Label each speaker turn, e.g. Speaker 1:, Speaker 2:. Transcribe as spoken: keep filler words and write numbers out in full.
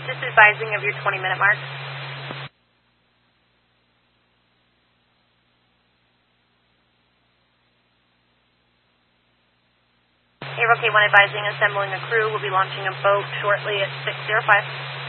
Speaker 1: just advising of your twenty minute mark. Aero K one advising assembling a crew. We'll be launching a boat shortly at six oh five.